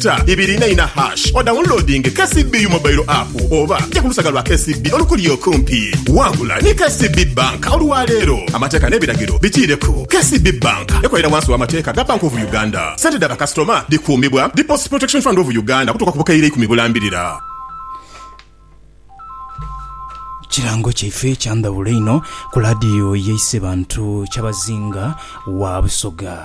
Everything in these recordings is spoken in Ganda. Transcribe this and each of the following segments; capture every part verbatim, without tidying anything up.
star ibiri na ina hash o downloading K C B mobile app oba ja kulusaga lwa K C B olukuli okumpi wangula ni K C B Bank olwalero amateka nebiragiro bitireko. K C B Bank ekolera wansi wa mateka ga Bank of Uganda. Sente daba customer dikumibwa Deposit Protection Fund of Uganda kutoka ku bukaire ikumi bulambirira. Chirango chaife chanda buleino ku radio yeise bantu chabazinga wa Busoga.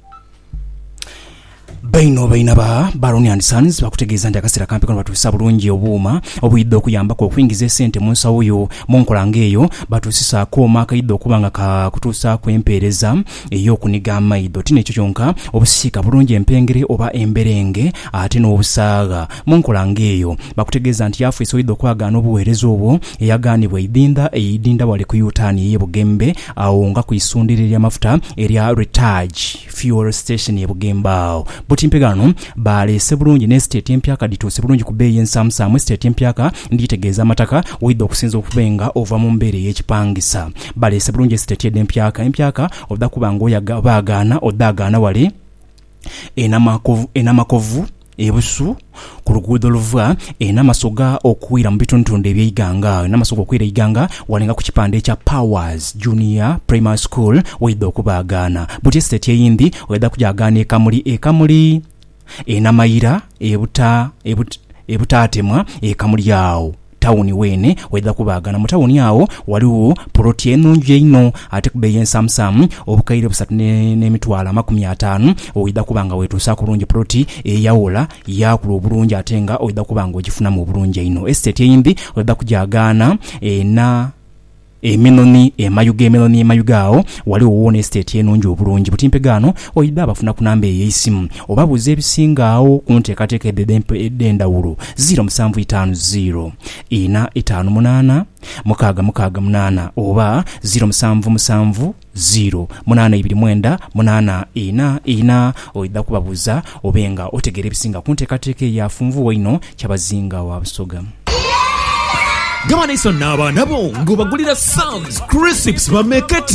Baino baina ba Baroni and Sons bakutegeeza nti akasera kampi kono batuusa bulungi obuuma obuyidde okuyambako okuingiza sente mu nsawo yo monkola ngeeyo batuusisaako omwaka yidde okubanga ka kutuusa kwempeereza ey'okuniga amaido tino ekyo kyonka obusiika bulungi empengere oba emberenge ate n'obusaaga monkola ngeeyo bakutegeeza nti yafu esoyidde okwagaana obuweereza obwo eyagaanibwa eidinda eidinda wali ku yutaani ey'ebugembe awo nga ku isundiro ery'amafuta erya Retage Fuel Station y'ebugembe awo. Butimpegano balese bulungi ne state empyaka ditose bulungi ku beyi ensamsamu state empyaka nditegeeza amataka widde okusinza okubenga ova mu mbeere y'ekipangisa. Balese bulungi state empyaka empyaka odda kubanga oyaga baagaana oddagaana wali enamakovu enamakovu ebusu ku luguudo luva enamasoga okuwira mu bituntunde eby'Iganga enamasoga okuwira Iganga walenga ku kipande ekya Powers Junior Primary School widde okubaagaana. Buti state eyindi wedda kujagaana ekamuli ekamuli enamayira ebuta ebuta ebutaatemwa ekamuli yawo tawuni wene wedda kubaagana mu tawuni yawo waliwo proti enungi eno ate ku beyi ensamusamu obukaire busatu n'emitwalo amakumi ataano wedda kubanga wetuusa kulungi proti eyawola yakula obulungi ate nga wedda kubanga ogifuna mu bulungi eno. Estate eyindi wedda kujagaana ena eminoni emayuga eminoni emayugao waliwo wona estate enungi obulungi. Butimpegaano oyidde abafuna ku namba ey'essimu oba buze ebisingaawo ku nteekateeka eddendawulo zero seven five zero ina etaano munaana mukaaga mukaaga munaana oba zero seven seven zero munaana ibiri mwenda munaana ina ina oyidde kubabuuza obenga otegera ebisinga ku nteekateeka eyafunvuwa ino kyabazinga wa Busoga. Gama naiso naba nabo ngubagulira Sam's Crisps bamekete